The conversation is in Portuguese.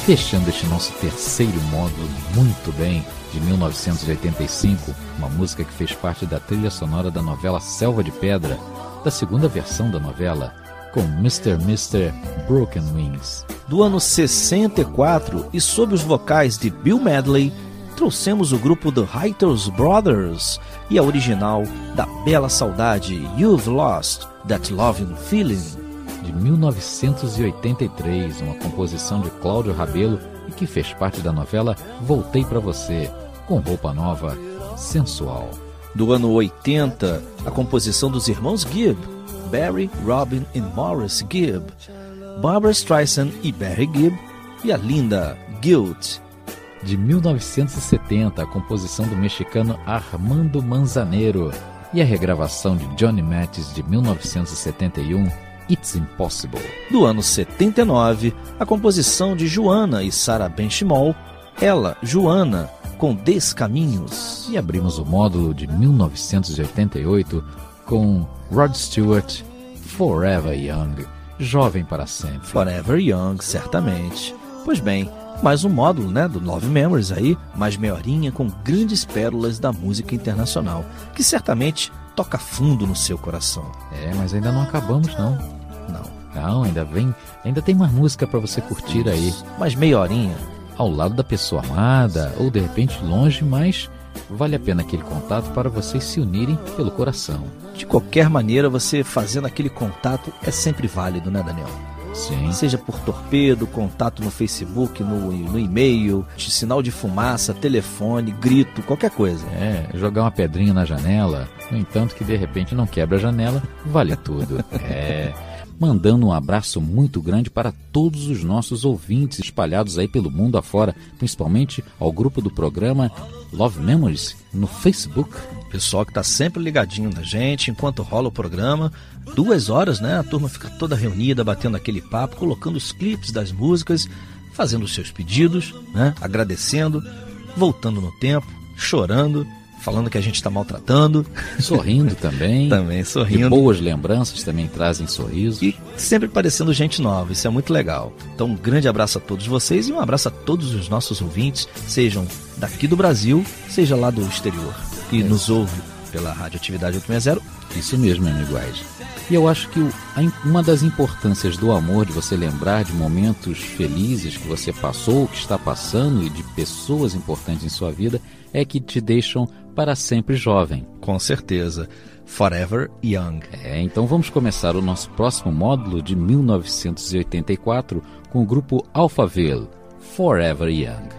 Fechando este nosso terceiro módulo muito bem, de 1985, uma música que fez parte da trilha sonora da novela Selva de Pedra, da segunda versão da novela, com Mr. Broken Wings. Do ano 64, e sob os vocais de Bill Medley, trouxemos o grupo The Hitters Brothers e a original da Bela Saudade, You've Lost That Loving Feeling. De 1983, uma composição de Cláudio Rabelo e que fez parte da novela Voltei Pra Você, com roupa nova, sensual. Do ano 80, a composição dos irmãos Gibb, Barry, Robin e Morris Gibb, Barbra Streisand e Barry Gibb, e a linda Guilt. De 1970, a composição do mexicano Armando Manzanero e a regravação de Johnny Mathis de 1971, It's Impossible. Do ano 79, a composição de Joana e Sarah Benchimol, Ela, Joana, com Descaminhos. E abrimos o módulo de 1988 com Rod Stewart, Forever Young, Jovem para Sempre. Forever Young, certamente. Pois bem, mais um módulo, do Love Memories aí, mais meia horinha com grandes pérolas da música internacional, que certamente toca fundo no seu coração. Mas ainda não acabamos, não. Não, ainda tem mais música para você curtir aí. Mais meia horinha. Ao lado da pessoa amada, ou de repente longe, mas vale a pena aquele contato para vocês se unirem pelo coração. De qualquer maneira, você fazendo aquele contato é sempre válido, né, Daniel? Sim. Seja por torpedo, contato no Facebook, no e-mail, sinal de fumaça, telefone, grito, qualquer coisa. Jogar uma pedrinha na janela, no entanto que de repente não quebra a janela, vale tudo. Mandando um abraço muito grande para todos os nossos ouvintes espalhados aí pelo mundo afora, principalmente ao grupo do programa Love Memories no Facebook. Pessoal que está sempre ligadinho na gente enquanto rola o programa. 2 horas, a turma fica toda reunida, batendo aquele papo, colocando os clipes das músicas, fazendo os seus pedidos, agradecendo, voltando no tempo, chorando, falando que a gente está maltratando. Sorrindo também. Também sorrindo. E boas lembranças também trazem sorrisos. E sempre parecendo gente nova, isso é muito legal. Então um grande abraço a todos vocês e um abraço a todos os nossos ouvintes, sejam daqui do Brasil, seja lá do exterior, que nos ouve pela Radioatividade 860. Isso mesmo, meu amigo Ais. E eu acho que uma das importâncias do amor, de você lembrar de momentos felizes que você passou, que está passando, e de pessoas importantes em sua vida, é que te deixam para sempre jovem. Com certeza. Forever Young. Então vamos começar o nosso próximo módulo de 1984 com o grupo Alphaville, Forever Young.